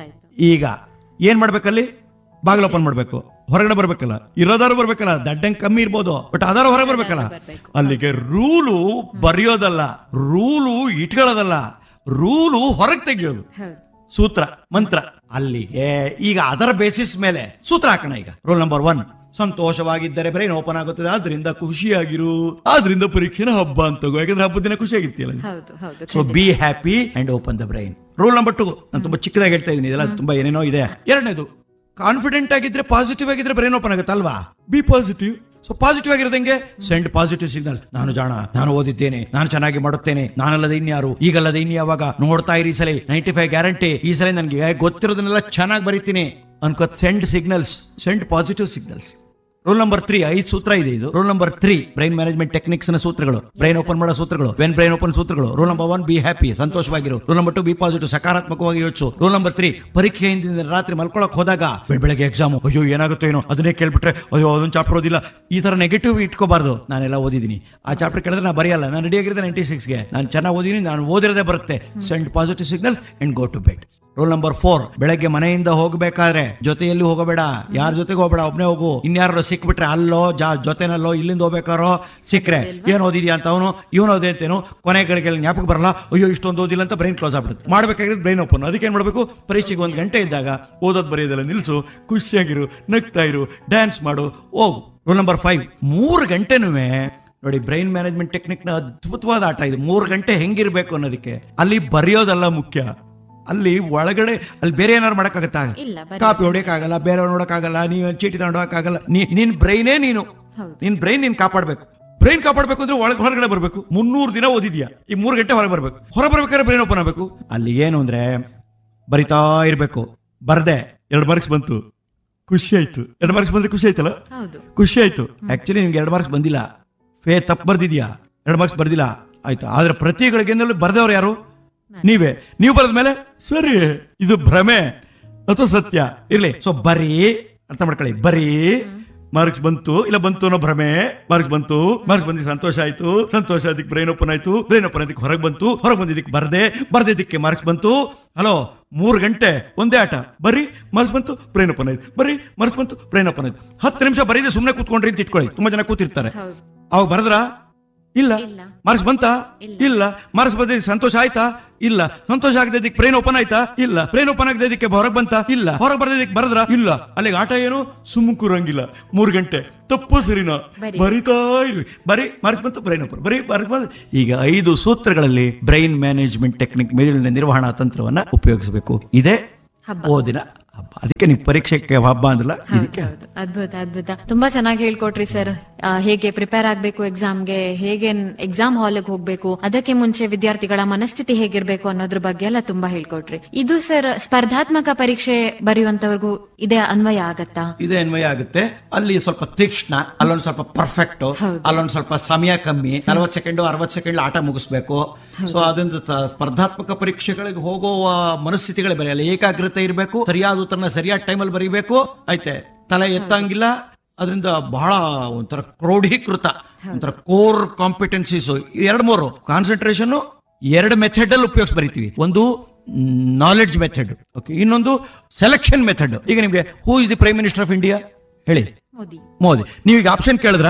Speaker 2: ಈಗ ಏನ್ ಮಾಡ್ಬೇಕಲ್ಲಿ? ಬಾಗಿಲು ಓಪನ್ ಮಾಡ್ಬೇಕು, ಹೊರಗಡೆ ಬರ್ಬೇಕಲ್ಲ, ಇರೋದಾರು ಬರ್ಬೇಕಲ್ಲ, ದಡ್ಡಂಗ್ ಕಮ್ಮಿ ಇರ್ಬೋದು, ಬಟ್ ಅದಾರು ಹೊರಗೆ ಬರ್ಬೇಕಲ್ಲ. ಅಲ್ಲಿಗೆ ರೂಲು ಬರೆಯೋದಲ್ಲ, ರೂಲು ಇಟ್ಕೊಳ್ಳೋದಲ್ಲ, ರೂಲು ಹೊರಗೆ ತೆಗಿಯೋದು, ಸೂತ್ರ ಮಂತ್ರ. ಅಲ್ಲಿಗೆ ಈಗ ಅದರ ಬೇಸಿಸ್ ಮೇಲೆ ಸೂತ್ರ ಹಾಕೋಣ. ಈಗ ರೂಲ್ ನಂಬರ್ 1, ಸಂತೋಷವಾಗಿದ್ದರೆ ಬ್ರೈನ್ ಓಪನ್ ಆಗುತ್ತದೆ, ಆದ್ರಿಂದ ಖುಷಿಯಾಗಿರು, ಆದ್ರಿಂದ ಪರೀಕ್ಷೆನ ಹಬ್ಬ ಅಂತ, ಯಾಕಂದ್ರೆ ಹಬ್ಬದ ದಿನ ಖುಷಿಯಾಗಿರ್ತೀಯಲ್ಲ. So be happy and open the brain. Rule number 2, ನಾನು ತುಂಬಾ ಚಿಕ್ಕದಾಗಿ ಹೇಳ್ತಾ ಇದ್ದೀನಿ, ಇದೆಲ್ಲ ತುಂಬಾ ಏನೇನೋ ಇದೆ. ಎರಡನೇದು, ಕಾನ್ಫಿಡೆಂಟ್ ಆಗಿದ್ರೆ, ಪಾಸಿಟಿವ್ ಆಗಿದ್ರೆ ಬ್ರೈನ್ ಓಪನ್ ಆಗುತ್ತೆ ಅಲ್ವಾ? B positive. So positive ಆಗಿರೋದಂಗೆ send positive signal. ನಾನು ಜಾಣ, ನಾನು ಓದಿದ್ದೇನೆ, ನಾನು ಚೆನ್ನಾಗಿ ಮಾಡುತ್ತೇನೆ, ನಾನಲ್ಲದೆ ಇನ್ಯಾರು, ಈಗಲ್ಲದೆ ಇನ್ಯಾವಾಗ, ನೋಡ್ತಾ ಇರಿ ಈ ಸಲ 95 ಗ್ಯಾರಂಟಿ, ಈ ಸಲ ನನಗೆ ಗೊತ್ತಿರೋದನ್ನೆಲ್ಲ ಚೆನ್ನಾಗಿ ಬರೀತೀನಿ ಅನ್ಕೋ. Send signals, send positive signals. Rule number 3, 5 ಸೂತ್ರ ಇದೆ ಇದು. Rule number 3 brain management techniques ನ ಸೂತ್ರಗಳು, ಬ್ರೈನ್ ಓಪನ್ ಮಾಡೋ ಸೂತ್ರಗಳು, ವೆನ್ ಬ್ರೈನ್ ಓಪನ್ ಸೂತ್ರಗಳು. Rule number 1, be happy, ಸಂತೋಷವಾಗಿರು. Rule number 2, B positive, ಸಕಾರಾತ್ಮಕವಾಗಿ ಯೋಚಿಸು. ರೂಲ್ ನಂಬರ್ 3, ಪರೀಕ್ಷೆ ಹಿಂದಿನ ರಾತ್ರಿ ಮಲ್ಕೊಳಕ್ ಹೋದಾಗ ಬೆಳಗ್ಗೆ ಎಕ್ಸಾಮ್, ಅಯ್ಯೋ ಏನಾಗುತ್ತೋ ಏನೋ, ಅದನ್ನೇ ಕೇಳ್ಬಿಟ್ರೆ, ಅಯ್ಯೋ ಅದೊಂದು ಚಾಪ್ಟರ್ ಓದಿಲ್ಲ, ಈ ತರ ನೆಗೆಟಿವ್ ಇಟ್ಕೋಬಾರ್ದು. ನಾನೆಲ್ಲ ಓದಿದ್ದೀನಿ, ಆ ಚಾಪ್ಟರ್ ಕೇಳಿದ್ರೆ ನಾನು ಬರೆಯಲ್ಲ, ನಾನು ರೆಡಿ ಆಗಿರೋದೆ 96ಗೆ, ನಾನು ಚೆನ್ನಾಗಿ ಓದಿದ್ದೀನಿ, ನಾನು ಓದಿರೋದೇ ಬರುತ್ತೆ. Send positive signals and go to bed. Rule number 4, ಬೆಳಗ್ಗೆ ಮನೆಯಿಂದ ಹೋಗ್ಬೇಕಾದ್ರೆ ಜೊತೆಯಲ್ಲಿ ಹೋಗಬೇಡ, ಯಾರ ಜೊತೆಗೆ ಹೋಗಬೇಡ, ಒಬ್ನೇ ಹೋಗು. ಇನ್ಯಾರು ಸಿಕ್ಬಿಟ್ರೆ ಅಲ್ಲೋ ಜೊತೆನಲ್ಲೋ, ಇಲ್ಲಿಂದ ಹೋಗ್ಬೇಕಾರೋ ಸಿಕ್ಕ್ರೆ ಏನ್ ಓದಿದ್ಯಾ ಅಂತ ಅವನು, ಇವನು ಓದಿ ಅಂತೇನು, ಕೊನೆಗಳಿಗೆ ಜ್ಞಾಪಕ ಬರಲ್ಲ, ಅಯ್ಯೋ ಇಷ್ಟೊಂದು ಓದಿಲ್ಲ ಅಂತ ಬ್ರೈನ್ ಕ್ಲೋಸ್ ಆಗ್ಬಿಡುತ್ತೆ. ಮಾಡ್ಬೇಕಾಗಿರೋದು ಬ್ರೈನ್ ಓಪನ್. ಅದಕ್ಕೆ ಏನ್ ಮಾಡ್ಬೇಕು? ಪರೀಕ್ಷೆಗೆ 1 ಗಂಟೆ ಇದ್ದಾಗ ಓದೋದು ಬರೆಯೋದೆಲ್ಲ ನಿಲ್ಸು, ಖುಷಿಯಾಗಿರು, ನಗ್ತಾ ಇರು, ಡ್ಯಾನ್ಸ್ ಮಾಡು, ಹೋಗು. ರೂಲ್ ನಂಬರ್ 5, 3 ಗಂಟೆನೂ ನೋಡಿ, ಬ್ರೈನ್ ಮ್ಯಾನೇಜ್ಮೆಂಟ್ ಟೆಕ್ನಿಕ್ ನ ಅದ್ಭುತವಾದ ಆಟ ಇದು. 3 ಗಂಟೆ ಹೆಂಗಿರ್ಬೇಕು ಅನ್ನೋದಕ್ಕೆ. ಅಲ್ಲಿ ಬರೆಯೋದಲ್ಲ ಮುಖ್ಯ, ಅಲ್ಲಿ ಒಳಗಡೆ ಅಲ್ಲಿ ಬೇರೆ ಏನಾದ್ರು ಮಾಡಕ್ಕಾಗತ್ತಾ? ಕಾಪಿ ಹೊಡಿಯಕ್ಕಾಗಲ್ಲ, ಬೇರೆ ನೋಡಕ್ಕಾಗಲ್ಲ, ನೀವು ಚೀಟಿ ತಗೊಂಡೋಗಕ್ಕಾಗಲ್ಲ. ನಿನ್ ಬ್ರೈನೇ ನೀನು, ನಿನ್ ಬ್ರೈನ್ ನೀನ್ ಕಾಪಾಡ್ಬೇಕು. ಬ್ರೈನ್ ಕಾಪಾಡ್ಬೇಕು ಅಂದ್ರೆ ಹೊರಗಡೆ ಬರ್ಬೇಕು. 300 ದಿನ ಓದಿದ್ಯಾ, ಈ 3 ಗಂಟೆ ಹೊರಗೆ ಬರ್ಬೇಕು. ಬರ್ಬೇಕಾದ್ರೆ ಬ್ರೈನ್ ಓಪನ್ ಆಗ್ಬೇಕು. ಅಲ್ಲಿ ಏನು ಅಂದ್ರೆ ಬರಿತಾ ಇರ್ಬೇಕು. ಬರ್ದೆ 2 ಮಾರ್ಕ್ಸ್ ಬಂತು, ಖುಷಿ ಆಯ್ತು. 2 ಮಾರ್ಕ್ಸ್ ಬಂದ್ರೆ ಖುಷಿ ಆಯ್ತಲ್ಲ, ಖುಷಿ ಆಯ್ತು. ಆಕ್ಚುಲಿ ನಿಮ್ಗೆ 2 ಮಾರ್ಕ್ಸ್ ಬಂದಿಲ್ಲ, ತಪ್ಪು ಬರ್ದಿದ್ಯಾ, 2 ಮಾರ್ಕ್ಸ್ ಬರ್ದಿಲ್ಲ, ಆಯ್ತು. ಆದ್ರೆ ಪ್ರತಿಗಳಿಗೆ ಬರ್ದವ್ರು ಯಾರು? ನೀವೇ. ನೀವು ಬರೆದ ಮೇಲೆ ಸರಿ ಇದು ಭ್ರಮೆ ಅಥವಾ ಸತ್ಯ ಇರ್ಲಿ. ಸೊ ಬರೀ ಅರ್ಥ ಮಾಡ್ಕೊಳ್ಳಿ, ಬರೀ ಮಾರ್ಕ್ಸ್ ಬಂತು ಇಲ್ಲ ಬಂತು ಅನ್ನೋ ಭ್ರಮೆ. ಮಾರ್ಕ್ಸ್ ಬಂತು, ಮಾರ್ಕ್ಸ್ ಬಂದಿದ್ದು ಸಂತೋಷ ಆಯ್ತು, ಸಂತೋಷ ಅದಕ್ಕೆ ಬ್ರೈನ್ ಓಪನ್ ಆಯ್ತು, ಬ್ರೈನ್ ಓಪನ್ ಅದಕ್ಕೆ ಹೊರಗೆ ಬಂತು, ಹೊರಗೆ ಬಂದಿದ್ದಕ್ಕೆ ಬರ್ದಿದ್ದಕ್ಕೆ ಮಾರ್ಕ್ಸ್ ಬಂತು. ಹಲೋ, 3 ಗಂಟೆ ಒಂದೇ ಆಟ. ಬರೀ ಮಾರ್ಕ್ಸ್ ಬಂತು, ಬ್ರೈನ್ ಓಪನ್ ಆಯ್ತು, ಬರೀ ಮಾರ್ಕ್ಸ್ ಬಂತು, ಬ್ರೈನ್ ಓಪನ್ ಆಯ್ತು. 10 ನಿಮಿಷ ಬರೀದೆ ಸುಮ್ಮನೆ ಕೂತ್ಕೊಂಡ್ರಿ ಅಂತ ಇಟ್ಕೊಳ್ಳಿ. ತುಂಬಾ ಜನ ಕೂತಿರ್ತಾರೆ. ಅವಾಗ ಬರದ್ರ? ಇಲ್ಲ. ಮಾರ್ಕ್ಸ್ ಬಂತಾ? ಇಲ್ಲ. ಮಾರ್ಕ್ಸ್ ಬಂದಿದ್ದಕ್ಕೆ ಸಂತೋಷ ಆಯ್ತಾ? ಇಲ್ಲ. ಸಂತೋಷ ಆಗದಿದ್ದಕ್ಕೆ ಬ್ರೈನ್ ಓಪನ್ ಆಯ್ತಾ? ಇಲ್ಲ. ಬ್ರೈನ್ ಓಪನ್ ಆಗದಿದ್ದಕ್ಕೆ ಹೊರಗೆ ಬಂತಾ? ಇಲ್ಲ. ಹೊರಗೆ ಬರ್ದಿದ್ದಕ್ಕೆ ಬರದ್ರ? ಇಲ್ಲ. ಅಲ್ಲಿಗೆ ಆಟ ಏನು? ಸುಮ್ಮ ಕೂರಂಗಿಲ್ಲ. 3 ಗಂಟೆ ತಪ್ಪು ಸರಿನಾ? ಬರಿತಾ ಇರಿ. ಬರೀ ಮಾರ್ಕ್ಸ್ ಬಂತು, ಬ್ರೈನ್ ಓಪನ್, ಬರೀ ಮಾರ್ಕ್ಸ್ ಬಂತು. ಈಗ 5 ಸೂತ್ರಗಳಲ್ಲಿ ಬ್ರೈನ್ ಮ್ಯಾನೇಜ್ಮೆಂಟ್ ಟೆಕ್ನಿಕ್, ಮೇಲಿನ ನಿರ್ವಹಣಾ ತಂತ್ರವನ್ನ ಉಪಯೋಗಿಸಬೇಕು. ಇದೇ ಓದಿನ ಹಬ್ಬ. ಅದಕ್ಕೆ ನೀವು ಪರೀಕ್ಷೆಗೆ ಹಬ್ಬ ಅಂದ್ರಲ್ಲ.
Speaker 1: ಅದ್ಭುತ ಅದ್ಭುತ, ತುಂಬಾ ಚೆನ್ನಾಗಿ ಹೇಳ್ಕೊಟ್ರಿ ಸರ್. ಹೇಗೆ ಪ್ರಿಪೇರ್ ಆಗ್ಬೇಕು ಎಕ್ಸಾಮ್ಗೆ, ಹೇಗೆ ಎಕ್ಸಾಮ್ ಹಾಲ್ಗೆ ಹೋಗ್ಬೇಕು, ಅದಕ್ಕೆ ಮುಂಚೆ ವಿದ್ಯಾರ್ಥಿಗಳ ಮನಸ್ಥಿತಿ ಹೇಗಿರ್ಬೇಕು ಅನ್ನೋದ್ರ ಬಗ್ಗೆ ಎಲ್ಲ ತುಂಬಾ ಹೇಳ್ಕೊಟ್ರಿ. ಇದು ಸರ್ ಸ್ಪರ್ಧಾತ್ಮಕ ಪರೀಕ್ಷೆ ಬರೆಯುವಂತವ್ರಿಗೂ ಇದೇ ಅನ್ವಯ ಆಗತ್ತಾ?
Speaker 2: ಇದೇ ಅನ್ವಯ ಆಗುತ್ತೆ. ಅಲ್ಲಿ ಸ್ವಲ್ಪ ತೀಕ್ಷ್ಣ, ಅಲ್ಲೊಂದು ಸ್ವಲ್ಪ ಪರ್ಫೆಕ್ಟ್, ಅಲ್ಲೊಂದು ಸ್ವಲ್ಪ ಸಮಯ ಕಮ್ಮಿ, 40 ಸೆಕೆಂಡ್ 60 ಸೆಕೆಂಡ್ ಆಟ ಮುಗಿಸ್ಬೇಕು. ಸೊ ಅದರಿಂದ ಸ್ಪರ್ಧಾತ್ಮಕ ಪರೀಕ್ಷೆಗಳಿಗೆ ಹೋಗುವ ಮನಸ್ಥಿತಿಗಳೇ ಬೇರೆ. ಅಲ್ಲಿ ಏಕಾಗ್ರತೆ ಇರಬೇಕು, ಸರಿಯಾದ ಉತ್ತರನ ಸರಿಯಾದ ಟೈಮಲ್ಲಿ ಬರೀಬೇಕು. ಐತೆ ತಲೆ ಎತ್ತಂಗಿಲ್ಲ. ಅದರಿಂದ ಬಹಳ ಒಂಥರ ಕ್ರೋಢೀಕೃತ, ಒಂಥರ ಕೋರ್ ಕಾಂಪಿಟೆನ್ಸೀಸ್ 2-3 ಕಾನ್ಸಂಟ್ರೇಷನ್ 2 ಮೆಥಡ್ ಅಲ್ಲಿ ಉಪಯೋಗಿಸಿ ಬರೀತೀವಿ. ಒಂದು ನಾಲೆಡ್ಜ್ ಮೆಥಡ್, ಓಕೆ, ಇನ್ನೊಂದು ಸೆಲೆಕ್ಷನ್ ಮೆಥಡ್. ಈಗ ನಿಮ್ಗೆ who is the prime minister of India ಹೇಳಿ? ಮೋದಿ. ನೀವೀಗ ಆಪ್ಷನ್ ಕೇಳಿದ್ರ?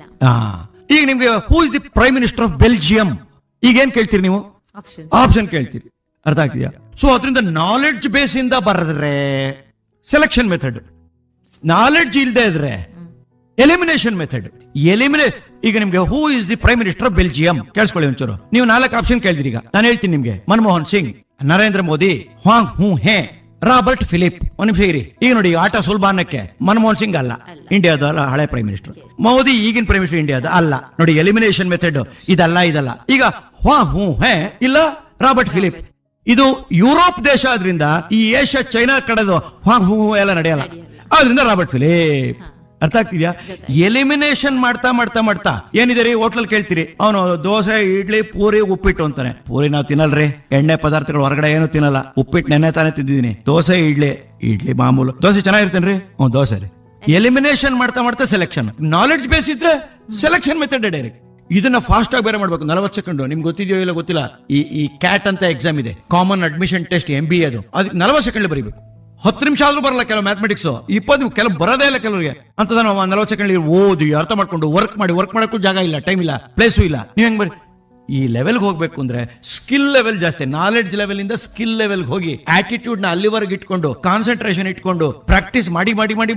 Speaker 2: ಈಗ ನಿಮ್ಗೆ who is the prime minister of Belgium, ಈಗ ಏನ್ ಕೇಳ್ತೀರಿ ನೀವು? ಆಪ್ಷನ್ ಕೇಳ್ತೀರಿ. ಅರ್ಥ ಆಗ್ತಿದ್ಯಾ? ಸೊ ಅದರಿಂದ ನಾಲೆಡ್ಜ್ ಬೇಸ್ ಇಂದ ಬರೆದ್ರೆ ಸೆಲೆಕ್ಷನ್ ಮೆಥಡ್, ನಾಲೆಡ್ಜ್ ಇಲ್ಲದೆ ಇದ್ರೆ ಎಲಿಮಿನೇಷನ್ ಮೆಥಡ್. ಈಗ ನಿಮ್ಗೆ who is the prime minister of Belgium ಕೇಳಿಸ್ಕೊಳ್ಳಿ ಒಂಚೂರು. ನೀವು 4 ಆಪ್ಷನ್ ಕೇಳ್ತೀರಿ. ಈಗ ನಾನು ಹೇಳ್ತೀನಿ ನಿಮ್ಗೆ, ಮನಮೋಹನ್ ಸಿಂಗ್, ನರೇಂದ್ರ ಮೋದಿ, ಹಾಂಗ್ ಹೂ ಹೇ, ರಾಬರ್ಟ್ ಫಿಲಿಪ್. ಒಂದ್ ನಿಮಿಷ ಇರಿ. ಈಗ ನೋಡಿ, ಆಟ ಸುಲಭ ಅನ್ನಕ್ಕೆ ಮನಮೋಹನ್ ಸಿಂಗ್ ಅಲ್ಲ, ಇಂಡಿಯಾದ ಹಳೆ ಪ್ರೈಮ್ ಮಿನಿಸ್ಟರ್. ಮೋದಿ ಈಗಿನ ಪ್ರೈಮ್ ಮಿನಿಸ್ಟರ್ ಇಂಡಿಯಾದ ಅಲ್ಲ. ನೋಡಿ, ಎಲಿಮಿನೇಷನ್ ಮೆಥಡ್ ಇದಲ್ಲ. ಈಗ ಹಾ ಹೂ ಹೇ ಇಲ್ಲ ರಾಬರ್ಟ್ ಫಿಲಿಪ್. ಇದು ಯುರೋಪ್ ದೇಶ ಆದ್ರಿಂದ ಈ ಏಷ್ಯಾ ಚೈನಾ ಕಡೆದು ಹಾ ಹೂ ಎಲ್ಲ ನಡೆಯಲ್ಲ. ಆದ್ರಿಂದ ರಾಬರ್ಟ್ ಫಿಲಿಪ್. ಅರ್ಥ ಆಗ್ತಿದ್ಯಾ? ಎಲಿಮಿನೇಷನ್ ಮಾಡ್ತಾ ಏನಿದೆ ರೀ ಹೋಟ್ಲಲ್ಲಿ ಕೇಳ್ತೀರಿ, ಅವನು ದೋಸೆ, ಇಡ್ಲಿ, ಪೂರಿ, ಉಪ್ಪಿಟ್ಟು ಅಂತಾನೆ. ಪೂರಿ ನಾವು ತಿನ್ನಲ್ರಿ, ಎಣ್ಣೆ ಪದಾರ್ಥಗಳು ಹೊರಗಡೆ ಏನು ತಿನ್ನಲ್ಲ. ಉಪ್ಪಿಟ್ಟು ನೆನ್ನೆ ತಾನೇ ತಿಂದಿದ್ದೀನಿ. ದೋಸೆ, ಇಡ್ಲಿ ಮಾಮೂಲು. ದೋಸೆ ಚೆನ್ನಾಗಿರ್ತೇನ್ರಿ, ದೋಸೆ ರೀ. ಎಲಿಮಿನೇಷನ್ ಮಾಡ್ತಾ ಸೆಲೆಕ್ಷನ್. ನಾಲೆಡ್ಜ್ ಬೇಸ್ ಇದ್ರೆ ಸೆಲೆಕ್ಷನ್ ಮೆಥಡ್ ಡೈರೆಕ್ಟ್. ಇದನ್ನ ಫಾಸ್ಟ್ ಆಗಿ ಬೇರೆ ಮಾಡ್ಬೇಕು. 40 ಸೆಕೆಂಡ್. ನಿಮ್ಗೆ ಗೊತ್ತಿದೆಯೋ ಇಲ್ಲ ಗೊತ್ತಿಲ್ಲ, ಈ ಕ್ಯಾಟ್ ಅಂತ ಎಕ್ಸಾಮ್ ಇದೆ, ಕಾಮನ್ ಅಡ್ಮಿಷನ್ ಟೆಸ್ಟ್, MBA. ಅದು ಅದಕ್ಕೆ 40 ಸೆಕೆಂಡ್ ಬರೀಬೇಕು. 10 ನಿಮಿಷ ಆದ್ರೂ ಬರಲ್ಲ ಕೆಲವು ಮ್ಯಾಥಮೆಟಿಕ್ಸ್, 20 ಕೆಲವು ಬರೋದೇ ಇಲ್ಲ ಕೆಲವರಿಗೆ. ಅಂತದ ನಾವು 40 ಸೆಕೆಂಡ್ ಓದಿ ಅರ್ಥ ಮಾಡ್ಕೊಂಡು ವರ್ಕ್ ಮಾಡಕ್ಕೂ ಜಾಗ ಇಲ್ಲ, ಟೈಮ್ ಇಲ್ಲ, ಪ್ಲೇಸು ಇಲ್ಲ. ನೀವ್ ಹೆಂಗ್ ಬರೀ ಈ ಲೆವೆಲ್ಗೆ ಹೋಗ್ಬೇಕು ಅಂದ್ರೆ ಸ್ಕಿಲ್ ಲೆವೆಲ್ ಜಾಸ್ತಿ. ನಾಲೆಡ್ಜ್ ಲೆವೆಲ್ ಇಂದ ಸ್ಕಿಲ್ ಲೆವೆಲ್ಗೆ ಹೋಗಿ ಆಟಿಟ್ಯೂಡ್ ನ ಅಲ್ಲಿವರೆಗೆ ಇಟ್ಕೊಂಡು, ಕಾನ್ಸಂಟ್ರೇಷನ್ ಇಟ್ಕೊಂಡು ಪ್ರಾಕ್ಟೀಸ್ ಮಾಡಿ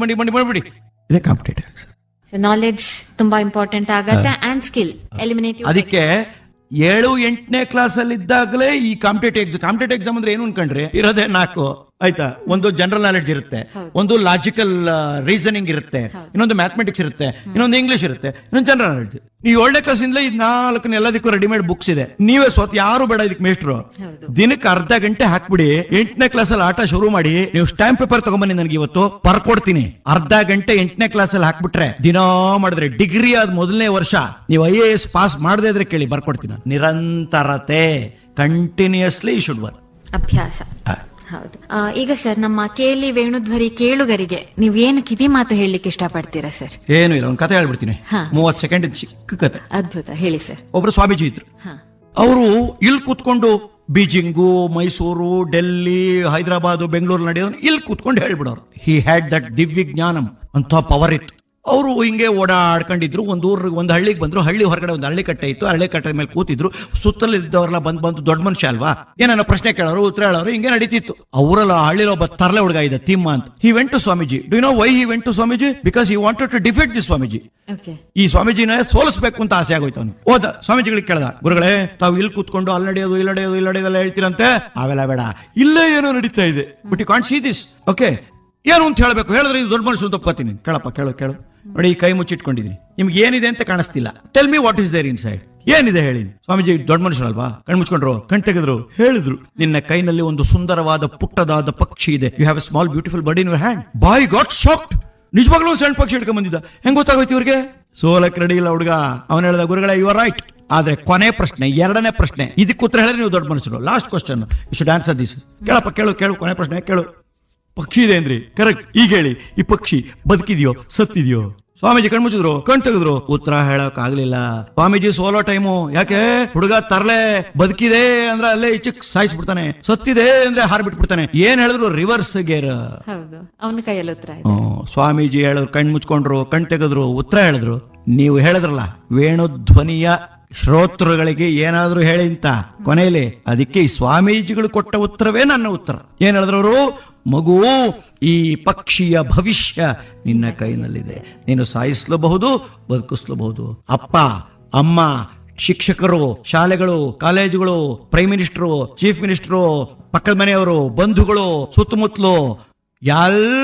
Speaker 2: ಇದೇ ಕಾಂಪಿಟೇಟಿವ್.
Speaker 1: ನಾಲೆಡ್ಜ್ ತುಂಬಾ ಇಂಪಾರ್ಟೆಂಟ್ ಆಗತ್ತೆ ಅಂಡ್ ಸ್ಕಿಲ್ ಎಲಿಮಿನೇಟಿವ್.
Speaker 2: ಅದಕ್ಕೆ 7-8ನೇ ಕ್ಲಾಸ್ ಅಲ್ಲಿ ಇದ್ದಾಗಲೇ ಈ ಕಾಂಪಿಟೇಟಿವ್ ಎಕ್ಸಾಮ್ ಅಂದ್ರೆ ಏನು ಅನ್ಕೊಂಡ್ರಿ, ಇರೋದೇ 4. ಆಯ್ತಾ? ಒಂದು ಜನರಲ್ ನಾಲೆಡ್ಜ್ ಇರುತ್ತೆ, ಒಂದು ಲಾಜಿಕಲ್ ರೀಸನಿಂಗ್ ಇರುತ್ತೆ, ಇನ್ನೊಂದು ಮ್ಯಾಥಮೆಟಿಕ್ಸ್ ಇರುತ್ತೆ, ಇನ್ನೊಂದು ಇಂಗ್ಲಿಷ್ ಇರುತ್ತೆ, ಇನ್ನೊಂದು ಜನರಲ್ ನಾಲೆಡ್ಜ್. ನೀವು 7ನೇ ಕ್ಲಾಸ್ ಇಂದ ಇದು 4 ಎಲ್ಲದಕ್ಕೂ ರೆಡಿಮೇಡ್ ಬುಕ್ಸ್ ಇದೆ. ನೀವೇ ಸ್ವತಃ ಯಾರು ಬೇಡ ಇದಕ್ಕೆ ಮೇಸ್ಟ್ರು. ದಿನಕ್ಕೆ ಅರ್ಧ ಗಂಟೆ ಹಾಕ್ಬಿಡಿ. 8ನೇ ಕ್ಲಾಸ್ ಅಲ್ಲಿ ಆಟ ಶುರು ಮಾಡಿ. ನೀವು ಸ್ಟ್ಯಾಂಪ್ ಪೇಪರ್ ತಗೊಂಬನ್ನಿ, ನನಗೆ ಇವತ್ತು ಬರ್ಕೊಡ್ತೀನಿ. ಅರ್ಧ ಗಂಟೆ 8ನೇ ಕ್ಲಾಸ್ ಅಲ್ಲಿ ಹಾಕ್ಬಿಟ್ರೆ ದಿನಾ ಮಾಡಿದ್ರೆ ಡಿಗ್ರಿ ಆದ ಮೊದಲನೇ ವರ್ಷ ನೀವು IAS ಪಾಸ್ ಮಾಡದೇ ಇದ್ರೆ ಕೇಳಿ, ಬರ್ಕೊಡ್ತೀನಿ. ನಿರಂತರತೆ, ಕಂಟಿನ್ಯೂಸ್ಲಿ ಶುಡ್ ವರ್ಕ್.
Speaker 1: ಅಭ್ಯಾಸ. ಹೌದು. ಈಗ ಸರ್, ನಮ್ಮ ಕೇಳಿ ವೇಣುಧ್ವರಿ ಕೇಳುಗರಿಗೆ ನೀವು ಏನು ಕಿವಿ ಮಾತು ಹೇಳಲಿಕ್ಕೆ ಇಷ್ಟಪಡ್ತೀರಾ ಸರ್?
Speaker 2: ಏನು ಇಲ್ಲ, ಒಂದು ಕತೆ ಹೇಳ್ಬಿಡ್ತೀನಿ. 30 ಸೆಕೆಂಡ್ ಚಿಕ್ಕ ಕತೆ.
Speaker 1: ಅದ್ಭುತ, ಹೇಳಿ ಸರ್.
Speaker 2: ಒಬ್ರು ಸ್ವಾಮೀಜಿ ಇದ್ರು. ಅವರು ಇಲ್ಲಿ ಕೂತ್ಕೊಂಡು ಬೀಜಿಂಗು, ಮೈಸೂರು, ಡೆಲ್ಲಿ, ಹೈದರಾಬಾದ್, ಬೆಂಗಳೂರು ನಡೆಯೋದು ಇಲ್ಲಿ ಕೂತ್ಕೊಂಡು ಹೇಳ್ಬಿಡೋರು. ಹಿ ಹ್ಯಾಡ್ ದಟ್ ದಿವ್ಯ ಜ್ಞಾನಂ ಅಂತ ಪವರ್ ಇತ್ತು. ಅವರು ಹಿಂಗೆ ಓಡಾಡ್ಕೊಂಡಿದ್ರು. ಒಂದು ಹಳ್ಳಿಗೆ ಬಂದ್ರು. ಹಳ್ಳಿ ಹೊರಗಡೆ ಒಂದು ಹಳ್ಳಿ ಕಟ್ಟೆ ಇತ್ತು. ಹಳ್ಳಿ ಕಟ್ಟೆ ಮೇಲೆ ಕೂತಿದ್ರು. ಸುತ್ತಲಿದ್ದವ್ರೆಲ್ಲ ಬಂದು ದೊಡ್ಡ ಮನುಷ್ಯ ಅಲ್ವಾ, ಏನೇನೋ ಪ್ರಶ್ನೆ ಕೇಳೋರು, ಉತ್ತರ ಹೇಳೋರು, ಹಿಂಗೆ ನಡೀತಿತ್ತು. ಅವರೆಲ್ಲ ಹಳ್ಳಿలో ಒಬ್ಬ ತರಲೆ ಹುಡುಗ ಇದೆ, ತಿಮ್ಮ ಅಂತ. He went to Swamiji. Do you know why he went to Swamiji? Because he wanted to defeat the Swamiji. ಈ ಸ್ವಾಮೀಜಿನ ಸೋಲಿಸಬೇಕು ಅಂತ ಆಸೆ ಆಗೋಯ್ತು ಅವನು. ಹೋದ ಸ್ವಾಮೀಜಿಗಳಿಗೆ ಕೇಳ್ದ, ಗುರುಗಳೇ, ತಾವು ಇಲ್ಲಿ ಕೂತ್ಕೊಂಡು ಅಲ್ಲಿ ನಡೆಯೋದು ಇಲ್ಲಿ ನಡೆಯೋದೆಲ್ಲ ಹೇಳ್ತೀರಂತೆ, ಅವೆಲ್ಲ ಬೇಡ, ಇಲ್ಲೇ ಏನೋ ನಡೀತಾ ಇದೆ, but you can't sea this. Okay, ಏನು ಅಂತ ಹೇಳ್ಬೇಕು, ಹೇಳಿದ್ರೆ ಇದು ದೊಡ್ಡ ಮನುಷ್ಯ ಅಂತ ಒಪ್ಕೋತೀನಿ. ಕೇಳಪ್ಪ, ಕೇಳು ನೋಡಿ, ಈ ಕೈ ಮುಚ್ಚಿಟ್ಕೊಂಡಿದ್ದೀನಿ, ನಿಮ್ಗೆ ಏನಿದೆ ಅಂತ ಕಾಣಿಸ್ತಿಲ್ಲ. Tell me what is there in side. ಏನಿದೆ ಹೇಳಿ. ಸ್ವಾಮೀಜಿ ದೊಡ್ಡ ಮನುಷ್ಯರಲ್ವಾ, ಕಣ್ ಮುಚ್ಕೊಂಡ್ರು, ಕಣ್ ತೆಗೆದ್ರು, ಹೇಳಿದ್ರು, ನಿನ್ನ ಕೈನಲ್ಲಿ ಒಂದು ಸುಂದರವಾದ ಪುಟ್ಟದಾದ ಪಕ್ಷಿ ಇದೆ. You have A small beautiful bird in your hand. Bye got shocked. ನಿಜವಾಗ್ಲೂ ಒಂದು ಸಣ್ಣ ಪಕ್ಷಿ ಹಿಡ್ಕೊಂಡ್ ಬಂದಿದ್ದ. ಹೆಂಗ್ ಗೊತ್ತಾಗೋಯ್ತು ಇವ್ರಿಗೆ? ಸೋಲಕ್ ರೆಡಿ ಇಲ್ಲ ಹುಡುಗ. ಅವನು ಹೇಳ್ದ, ಗುರುಗಳೇ, ಯು ಆರ್ ರೈಟ್. ಆದ್ರೆ ಕೊನೆ ಪ್ರಶ್ನೆ, 2ನೇ ಪ್ರಶ್ನೆ, ಇದಕ್ಕೆ ಉತ್ತರ ಹೇಳಿದ್ರೆ ನೀವು ದೊಡ್ಡ ಮನುಷ್ಯರು. Last question, you should answer this. ಕೇಳಪ್ಪ, ಕೇಳು, ಕೊನೆ ಪ್ರಶ್ನೆ ಕೇಳು. ಪಕ್ಷಿ ಇದೆ ಅಂದ್ರಿ, ಕರೆಕ್ಟ್. ಈಗ ಹೇಳಿ, ಈ ಪಕ್ಷಿ ಬದುಕಿದ್ಯೋ ಸತ್ತಿದ್ಯೋ? ಸ್ವಾಮೀಜಿ ಕಣ್ಮುಚ್ಚಿದ್ರು, ಕಣ್ ತೆಗೆದ್ರು, ಉತ್ತರ ಹೇಳಕ್ ಆಗ್ಲಿಲ್ಲ. Swamiji solo time. ಯಾಕೆ? ಹುಡುಗ ತರ್ಲೆ. ಬದುಕಿದೆ ಅಂದ್ರೆ ಅಲ್ಲೇ ಚಿಕ್ ಸಾಯಿಸ್ಬಿಡ್ತಾನೆ, ಸತ್ತಿದೆ ಅಂದ್ರೆ ಹಾರ್ಬಿಟ್ಬಿಡ್ತಾನೆ. ಏನ್ ಹೇಳಿದ್ರು ರಿವರ್ಸ್ ಗೇರ್.
Speaker 1: ಅವನ ಕೈಯಲ್ಲಿ ಉತ್ತರ.
Speaker 2: ಸ್ವಾಮೀಜಿ ಹೇಳಿದ್ರು, ಕಣ್ ಮುಚ್ಕೊಂಡ್ರು, ಕಣ್ ತೆಗೆದ್ರು, ಉತ್ತರ ಹೇಳಿದ್ರು. ನೀವು ಹೇಳಿದ್ರಲ್ಲ, ವೇಣುಧ್ವನಿಯ ಶ್ರೋತೃಗಳಿಗೆ ಏನಾದ್ರೂ ಹೇಳಿ ಅಂತ ಕೊನೆಯಲ್ಲಿ. ಅದಕ್ಕೆ ಈ ಸ್ವಾಮೀಜಿಗಳು ಕೊಟ್ಟ ಉತ್ತರವೇ ನನ್ನ ಉತ್ತರ. ಏನ್ ಹೇಳಿದ್ರು ಅವರು? ಮಗು, ಈ ಪಕ್ಷಿಯ ಭವಿಷ್ಯ ನಿನ್ನ ಕೈನಲ್ಲಿದೆ. ನೀನು ಸಾಯಿಸಲಬಹುದು, ಬದುಕಿಸಲಬಹುದು. ಅಪ್ಪ, ಅಮ್ಮ, ಶಿಕ್ಷಕರು, ಶಾಲೆಗಳು, ಕಾಲೇಜುಗಳು, ಪ್ರೈಮ್ ಮಿನಿಸ್ಟರು, ಚೀಫ್ ಮಿನಿಸ್ಟರು, ಪಕ್ಕದ ಮನೆಯವರು, ಬಂಧುಗಳು, ಸುತ್ತಮುತ್ತಲು ಎಲ್ಲ